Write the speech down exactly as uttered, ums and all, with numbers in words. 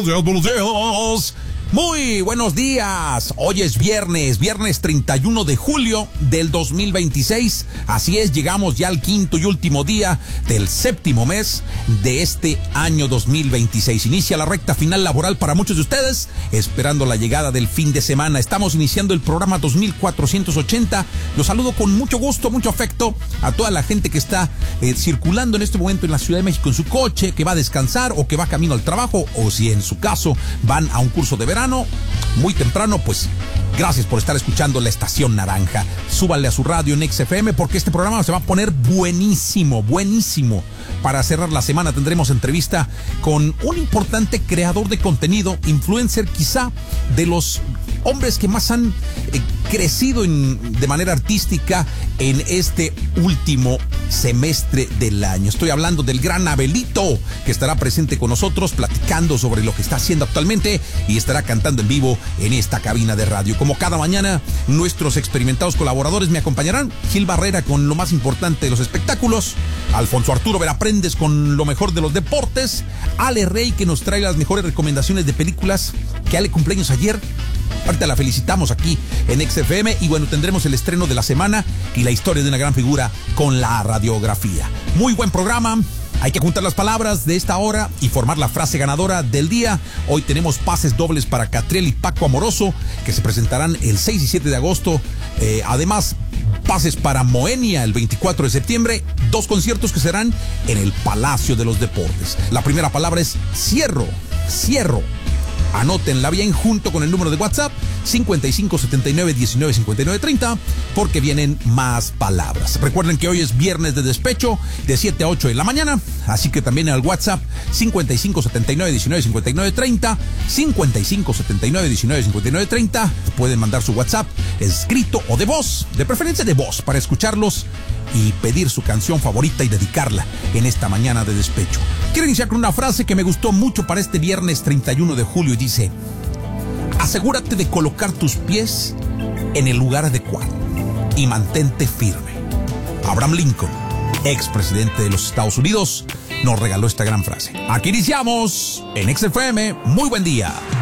Buenos días. Muy buenos días. Hoy es viernes, viernes treinta y uno de julio del dos mil veintiséis. Así es, llegamos ya al quinto y último día del séptimo mes de este año dos mil veintiséis. Inicia la recta final laboral para muchos de ustedes, esperando la llegada del fin de semana. Estamos iniciando el programa dos mil cuatrocientos ochenta. Los saludo con mucho gusto, mucho afecto a toda la gente que está eh, circulando en este momento en la Ciudad de México en su coche, que va a descansar o que va camino al trabajo, o si en su caso van a un curso de verano muy temprano, pues gracias por estar escuchando la Estación Naranja. Súbanle a su radio en X F M porque este programa se va a poner buenísimo, buenísimo. Para cerrar la semana tendremos entrevista con un importante creador de contenido, influencer quizá de los hombres que más han eh, crecido en, de manera artística en este último semestre del año. Estoy hablando del gran Abelito, que estará presente con nosotros platicando sobre lo que está haciendo actualmente y estará cantando en vivo en esta cabina de radio. Como cada mañana, nuestros experimentados colaboradores me acompañarán. Gil Barrera con lo más importante de los espectáculos, Alfonso Arturo Veraprendes con lo mejor de los deportes, Ale Rey que nos trae las mejores recomendaciones de películas, que Ale cumpleaños ayer. Ahorita la felicitamos aquí en X F M y bueno, tendremos el estreno de la semana y la historia de una gran figura con la radiografía. Muy buen programa. Hay que juntar las palabras de esta hora y formar la frase ganadora del día. Hoy tenemos pases dobles para Catriel y Paco Amoroso, que se presentarán el seis y siete de agosto. Eh, además, pases para Moenia el veinticuatro de septiembre. Dos conciertos que serán en el Palacio de los Deportes. La primera palabra es cierro, cierro. Anótenla bien junto con el número de WhatsApp cincuenta y cinco setenta y nueve diecinueve cincuenta y nueve treinta porque vienen más palabras. Recuerden que hoy es viernes de despecho de siete a ocho de la mañana, así que también al WhatsApp cincuenta y cinco setenta y nueve diecinueve cincuenta y nueve treinta, cincuenta y cinco setenta y nueve diecinueve cincuenta y nueve treinta. Pueden mandar su WhatsApp escrito o de voz, de preferencia de voz, para escucharlos y pedir su canción favorita y dedicarla en esta mañana de despecho. Quiero iniciar con una frase que me gustó mucho para este viernes treinta y uno de julio y dice: asegúrate de colocar tus pies en el lugar adecuado y mantente firme. Abraham Lincoln, expresidente de los Estados Unidos, nos regaló esta gran frase. Aquí iniciamos en X F M. Muy buen día.